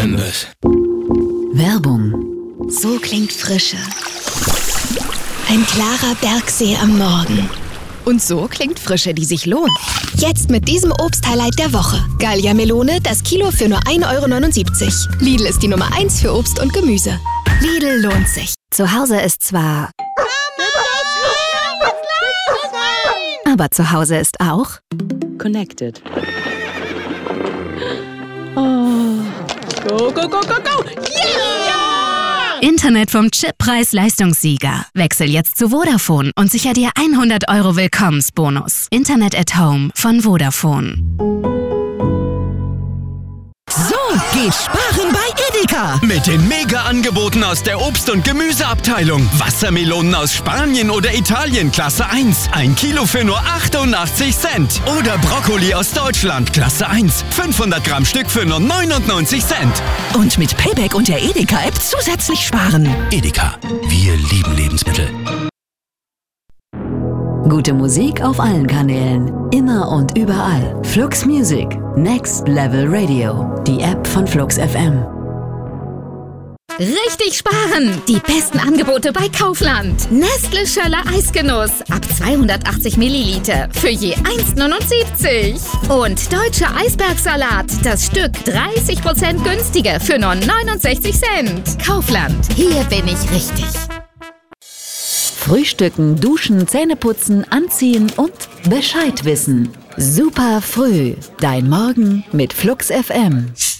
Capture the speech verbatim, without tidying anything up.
Members. Werbung. So klingt Frische. Ein klarer Bergsee am Morgen. Und so klingt Frische, die sich lohnt. Jetzt mit diesem Obst-Highlight der Woche. Gallia Melone, das Kilo für nur ein Euro neunundsiebzig. Lidl ist die Nummer eins für Obst und Gemüse. Lidl lohnt sich. Zu Hause ist zwar... Aber zu Hause ist auch... Connected. Oh. Go, go, go, go, go! Yeah! Internet vom Chip-Preis-Leistungssieger. Wechsel jetzt zu Vodafone und sicher dir hundert Euro Willkommensbonus. Internet at Home von Vodafone. So geht Sparen bei Edeka. Mit den Mega-Angeboten aus der Obst- und Gemüseabteilung. Wassermelonen aus Spanien oder Italien Klasse eins. Ein Kilo für nur achtundachtzig Cent. Oder Brokkoli aus Deutschland Klasse eins. fünfhundert Gramm Stück für nur neunundneunzig Cent. Und mit Payback und der Edeka-App zusätzlich sparen. Edeka, wir lieben Lebensmittel. Gute Musik auf allen Kanälen. Immer und überall. Flux Music. Next Level Radio. Die App von Flux F M. Richtig sparen! Die besten Angebote bei Kaufland. Nestle Schöller Eisgenuss ab zweihundertachtzig Milliliter für je eins neunundsiebzig. Und Deutscher Eisbergsalat, das Stück dreißig Prozent günstiger für nur neunundsechzig Cent. Kaufland, hier bin ich richtig. Frühstücken, duschen, Zähneputzen, anziehen und Bescheid wissen. Super früh. Dein Morgen mit Flux F M.